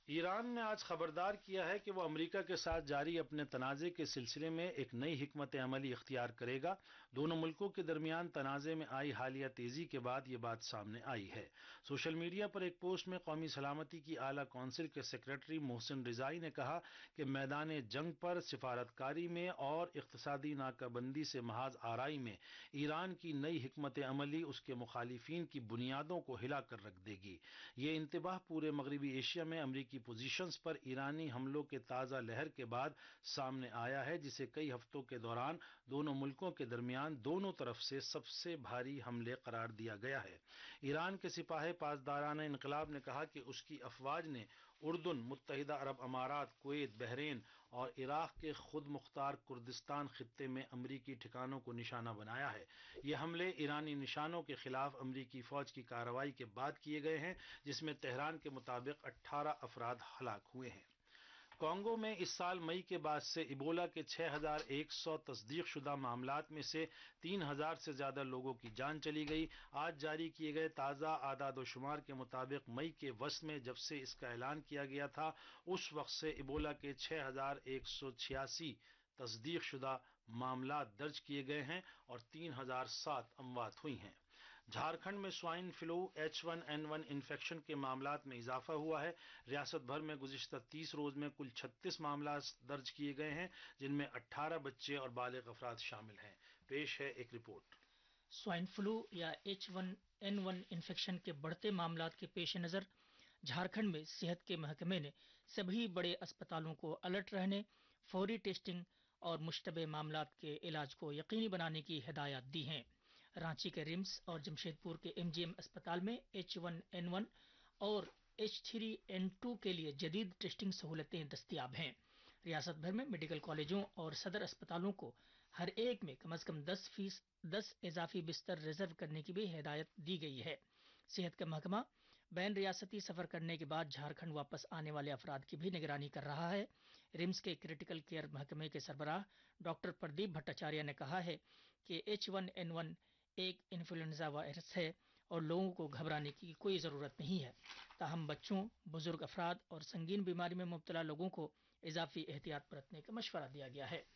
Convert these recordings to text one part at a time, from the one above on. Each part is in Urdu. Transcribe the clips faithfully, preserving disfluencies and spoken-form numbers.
ایران نے آج خبردار کیا ہے کہ وہ امریکہ کے ساتھ جاری اپنے تنازع کے سلسلے میں ایک نئی حکمت عملی اختیار کرے گا۔ دونوں ملکوں کے درمیان تنازع میں آئی حالیہ تیزی کے بعد یہ بات سامنے آئی ہے۔ سوشل میڈیا پر ایک پوسٹ میں قومی سلامتی کی اعلیٰ کونسل کے سیکرٹری محسن رضائی نے کہا کہ میدان جنگ پر سفارتکاری میں اور اقتصادی ناکہ بندی سے محاذ آرائی میں ایران کی نئی حکمت عملی اس کے مخالفین کی بنیادوں کو ہلا کر رکھ دے گی۔ یہ انتباہ پورے مغربی ایشیا میں امریکی پوزیشنز پر ایرانی حملوں کے تازہ لہر کے بعد سامنے آیا ہے، جسے کئی ہفتوں کے دوران دونوں ملکوں کے درمیان دونوں طرف سے سب سے بھاری حملے قرار دیا گیا ہے۔ ایران کے سپاہ پاسداران انقلاب نے کہا کہ اس کی افواج نے اردن، متحدہ عرب امارات، کویت، بحرین اور عراق کے خود مختار کردستان خطے میں امریکی ٹھکانوں کو نشانہ بنایا ہے۔ یہ حملے ایرانی نشانوں کے خلاف امریکی فوج کی کارروائی کے بعد کیے گئے ہیں، جس میں تہران کے مطابق اٹھارہ افراد ہلاک ہوئے ہیں۔ کانگو میں اس سال مئی کے بعد سے ایبولا کے چھ ہزار ایک سو تصدیق شدہ معاملات میں سے تین ہزار سے زیادہ لوگوں کی جان چلی گئی۔ آج جاری کیے گئے تازہ اعداد و شمار کے مطابق مئی کے وسط میں جب سے اس کا اعلان کیا گیا تھا، اس وقت سے ایبولا کے چھ ہزار ایک سو چھیاسی تصدیق شدہ معاملات درج کیے گئے ہیں اور تین ہزار سات اموات ہوئی ہیں۔ جھارکھنڈ میں swine flu H one N one infection کے معاملات میں اضافہ ہوا ہے۔ ریاست بھر میں گزشتہ تیس روز میں کل چھتیس معاملات درج کیے گئے ہیں، جن میں اٹھارہ بچے اور بالغ افراد شامل ہیں۔ پیش ہے ایک رپورٹ۔ سوائن فلو یا H one N one infection کے بڑھتے معاملات کے پیش نظر جھارکھنڈ میں صحت کے محکمے نے سبھی بڑے اسپتالوں کو الرٹ رہنے، فوری ٹیسٹنگ اور مشتبہ معاملات کے علاج کو یقینی بنانے کی ہدایات دی ہیں۔ رانچی کے رمس اور جمشید پور کے ایم جی ایم اسپتال میں ایچ ون این ون اور ایچ تھری این ٹو کے لیے جدید ٹیسٹنگ سہولتیں دستیاب ہیں۔ ریاست بھر میں میڈیکل کالجوں اور صدر اسپتالوں کو ہر ایک میں کم از کم دس فیصد دس اضافی بستر ریزرو کرنے کی بھی ہدایت دی گئی ہے۔ صحت کا محکمہ بین ریاستی سفر کرنے کے بعد جھارکھنڈ واپس آنے والے افراد کی بھی نگرانی کر رہا ہے۔ رمس کے کریٹیکل کیئر محکمے کے سربراہ ڈاکٹر پردیپ بھٹاچاریہ نے کہا ہے کہ ایچ ون این ون ایک انفلوئنزا وائرس ہے اور لوگوں کو گھبرانے کی کوئی ضرورت نہیں ہے، تاہم بچوں، بزرگ افراد اور سنگین بیماری میں مبتلا لوگوں کو اضافی احتیاط برتنے کا مشورہ دیا گیا ہے۔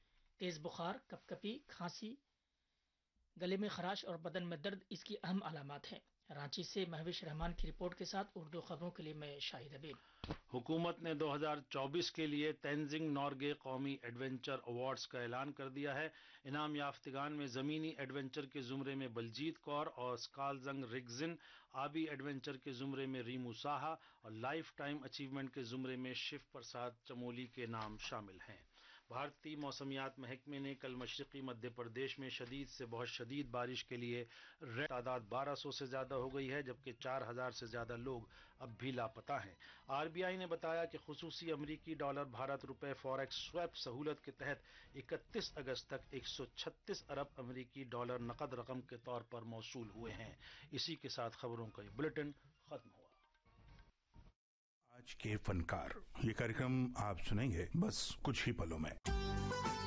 تیز بخار، کپ کپی، کھانسی، گلے میں خراش اور بدن میں درد اس کی اہم علامات ہیں۔ رانچی سے مہوش رحمان کی رپورٹ کے ساتھ اردو خبروں کے لیے میں شاہد حبیب۔ حکومت نے دو ہزار چوبیس کے لیے تینزنگ نورگے قومی ایڈونچر ایوارڈز کا اعلان کر دیا ہے۔ انعام یافتگان میں زمینی ایڈونچر کے زمرے میں بلجیت کور اور اسکالزنگ ریگزن، آبی ایڈونچر کے زمرے میں ریمو ساہا اور لائف ٹائم اچیومنٹ کے زمرے میں شیو پرساد چمولی کے نام شامل ہیں۔ بھارتی موسمیات محکمے نے کل مشرقی مدھیہ پردیش میں شدید سے بہت شدید بارش کے لیے ریڈ تعداد بارہ سو سے زیادہ ہو گئی ہے، جبکہ چار ہزار سے زیادہ لوگ اب بھی لاپتہ ہیں۔ آر بی آئی نے بتایا کہ خصوصی امریکی ڈالر بھارت روپے فوریکس سویپ سہولت کے تحت اکتیس اگست تک ایک سو چھتیس ارب امریکی ڈالر نقد رقم کے طور پر موصول ہوئے ہیں۔ اسی کے ساتھ خبروں کا یہ بلیٹن ختم ہوا۔ آج کے فنکار، یہ کارکرم آپ سنیں گے بس کچھ ہی پلوں میں۔